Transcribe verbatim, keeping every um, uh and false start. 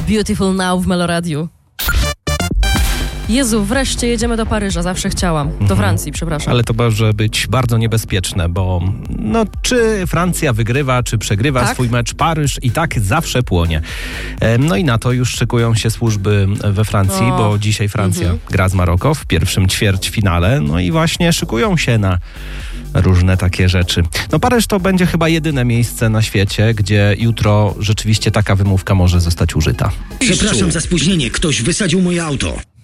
Beautiful Now w Meloradiu. Jezu, wreszcie jedziemy do Paryża, zawsze chciałam. Do Mhm. Francji, przepraszam. Ale to może być bardzo niebezpieczne, bo no, czy Francja wygrywa, czy przegrywa Tak? swój mecz, Paryż i tak zawsze płonie. E, No i na to już szykują się służby we Francji, O. bo dzisiaj Francja Mhm. gra z Maroko w pierwszym ćwierćfinale, no i właśnie szykują się na różne takie rzeczy. No Paryż to będzie chyba jedyne miejsce na świecie, gdzie jutro rzeczywiście taka wymówka może zostać użyta. Przepraszam za spóźnienie, ktoś wysadził moje auto.